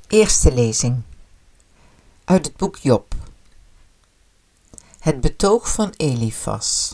Eerste lezing uit het boek Job. Het betoog van Elifas.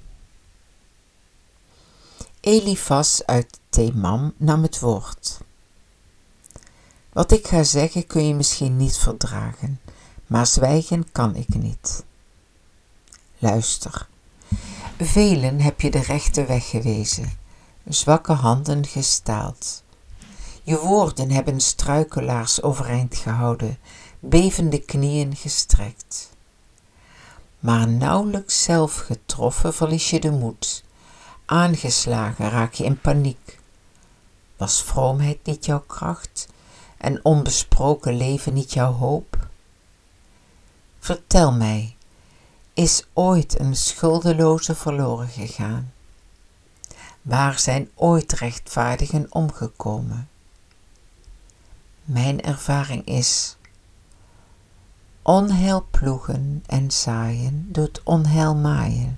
Elifas uit Teman nam het woord. Wat ik ga zeggen kun je misschien niet verdragen, maar zwijgen kan ik niet. Luister. Velen heb je de rechte weg gewezen, zwakke handen gestaald. Je woorden hebben struikelaars overeind gehouden, bevende knieën gestrekt. Maar nauwelijks zelf getroffen verlies je de moed, aangeslagen raak je in paniek. Was vroomheid niet jouw kracht en onbesproken leven niet jouw hoop? Vertel mij, is ooit een schuldeloze verloren gegaan? Waar zijn ooit rechtvaardigen omgekomen? Mijn ervaring is: onheil ploegen en zaaien doet onheil maaien.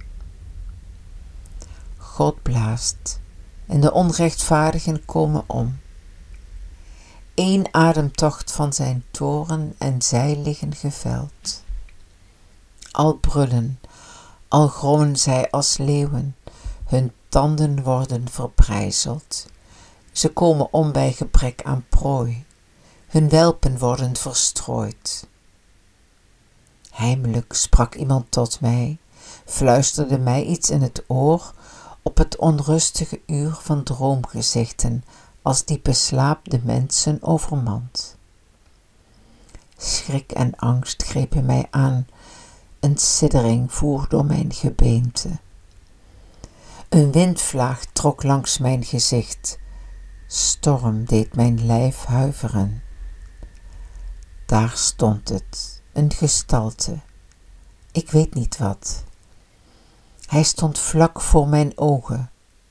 God blaast en de onrechtvaardigen komen om. Eén ademtocht van zijn toren en zij liggen geveld. Al brullen, al grommen zij als leeuwen, hun tanden worden verbrijzeld. Ze komen om bij gebrek aan prooi, hun welpen worden verstrooid. Heimelijk sprak iemand tot mij, fluisterde mij iets in het oor op het onrustige uur van droomgezichten, als diepe slaap de mensen overmand. Schrik en angst grepen mij aan, een siddering voer door mijn gebeente. Een windvlaag trok langs mijn gezicht, storm deed mijn lijf huiveren. Daar stond het, een gestalte, ik weet niet wat. Hij stond vlak voor mijn ogen.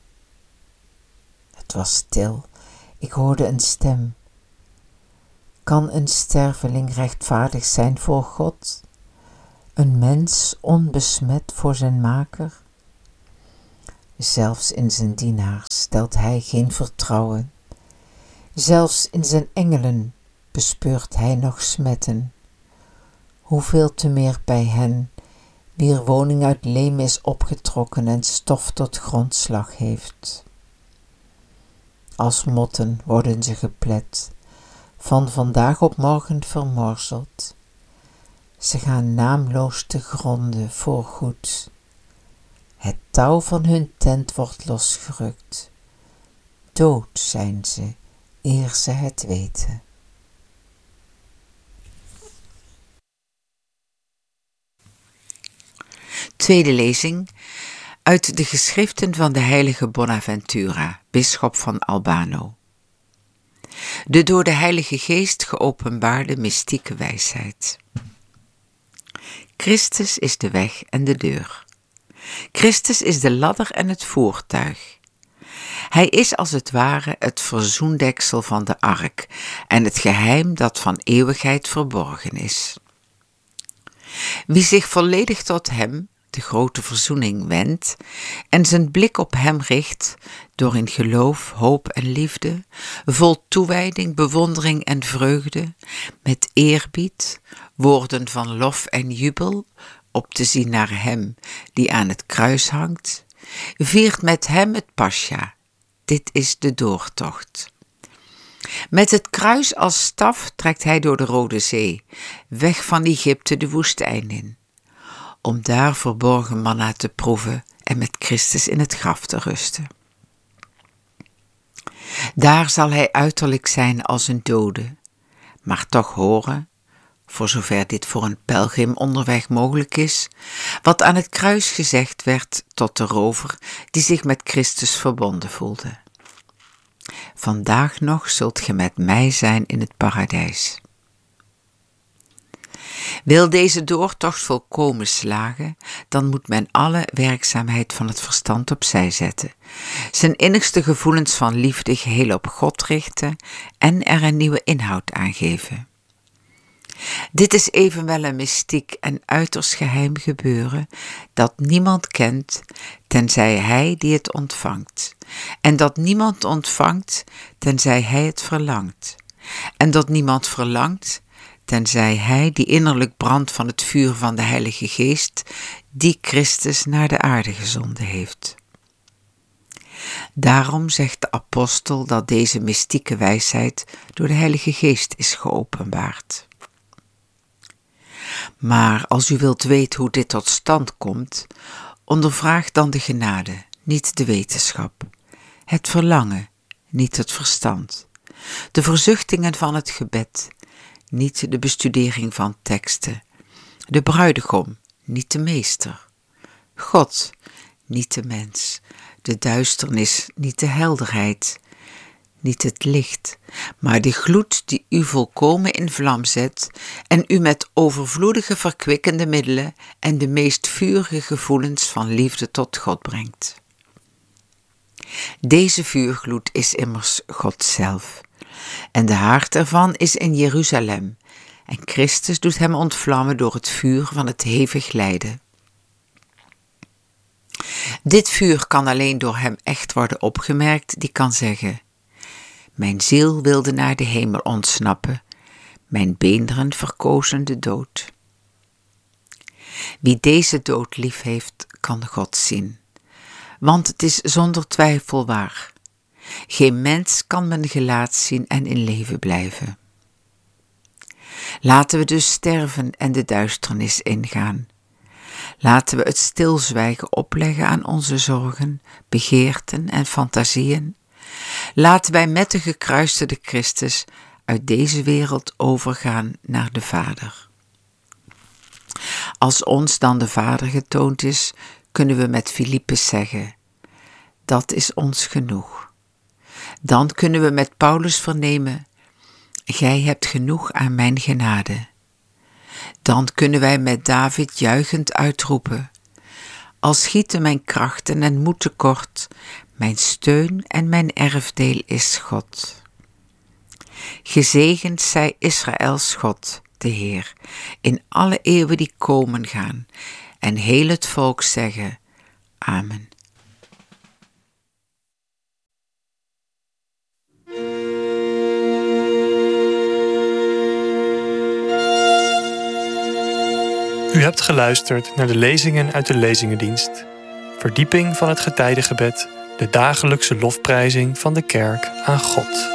Het was stil, ik hoorde een stem. Kan een sterveling rechtvaardig zijn voor God? Een mens onbesmet voor zijn maker? Zelfs in zijn dienaars stelt hij geen vertrouwen. Zelfs in zijn engelen bespeurt hij nog smetten. Hoeveel te meer bij hen, wier woning uit leem is opgetrokken en stof tot grondslag heeft. Als motten worden ze geplet, van vandaag op morgen vermorzeld. Ze gaan naamloos te gronde voorgoed. Het touw van hun tent wordt losgerukt. Dood zijn ze, eer ze het weten. Tweede lezing uit de geschriften van de heilige Bonaventura, bisschop van Albano. De door de Heilige Geest geopenbaarde mystieke wijsheid. Christus is de weg en de deur. Christus is de ladder en het voertuig. Hij is als het ware het verzoendeksel van de ark en het geheim dat van eeuwigheid verborgen is. Wie zich volledig tot hem, de grote verzoening, wendt en zijn blik op hem richt, door in geloof, hoop en liefde, vol toewijding, bewondering en vreugde, met eerbied, woorden van lof en jubel, op te zien naar hem die aan het kruis hangt, viert met hem het Pascha. Dit is de doortocht. Met het kruis als staf trekt hij door de Rode Zee, weg van Egypte de woestijn in, om daar verborgen manna te proeven en met Christus in het graf te rusten. Daar zal hij uiterlijk zijn als een dode, maar toch horen, voor zover dit voor een pelgrim onderweg mogelijk is, wat aan het kruis gezegd werd tot de rover die zich met Christus verbonden voelde. Vandaag nog zult ge met mij zijn in het paradijs. Wil deze doortocht volkomen slagen, dan moet men alle werkzaamheid van het verstand opzij zetten, zijn innigste gevoelens van liefde geheel op God richten en er een nieuwe inhoud aan geven. Dit is evenwel een mystiek en uiterst geheim gebeuren dat niemand kent, tenzij hij die het ontvangt, en dat niemand ontvangt, tenzij hij het verlangt, en dat niemand verlangt, tenzij hij die innerlijk brandt van het vuur van de Heilige Geest, die Christus naar de aarde gezonden heeft. Daarom zegt de apostel dat deze mystieke wijsheid door de Heilige Geest is geopenbaard. Maar als u wilt weten hoe dit tot stand komt, ondervraag dan de genade, niet de wetenschap, het verlangen, niet het verstand, de verzuchtingen van het gebed, niet de bestudering van teksten, de bruidegom, niet de meester, God, niet de mens, de duisternis, niet de helderheid, niet het licht, maar de gloed die u volkomen in vlam zet en u met overvloedige verkwikkende middelen en de meest vurige gevoelens van liefde tot God brengt. Deze vuurgloed is immers God zelf, en de haard ervan is in Jeruzalem, en Christus doet hem ontvlammen door het vuur van het hevig lijden. Dit vuur kan alleen door hem echt worden opgemerkt, die kan zeggen: mijn ziel wilde naar de hemel ontsnappen, mijn beenderen verkozen de dood. Wie deze dood lief heeft, kan God zien, want het is zonder twijfel waar. Geen mens kan mijn gelaat zien en in leven blijven. Laten we dus sterven en de duisternis ingaan. Laten we het stilzwijgen opleggen aan onze zorgen, begeerten en fantasieën. Laten wij met de gekruisigde Christus uit deze wereld overgaan naar de Vader. Als ons dan de Vader getoond is, kunnen we met Filippus zeggen: dat is ons genoeg. Dan kunnen we met Paulus vernemen: gij hebt genoeg aan mijn genade. Dan kunnen wij met David juichend uitroepen: al schieten mijn krachten en moed tekort, mijn steun en mijn erfdeel is God. Gezegend zij Israëls God, de Heer, in alle eeuwen die komen gaan, en heel het volk zeggen: Amen. U hebt geluisterd naar de lezingen uit de Lezingendienst. Verdieping van het getijdengebed, de dagelijkse lofprijzing van de kerk aan God.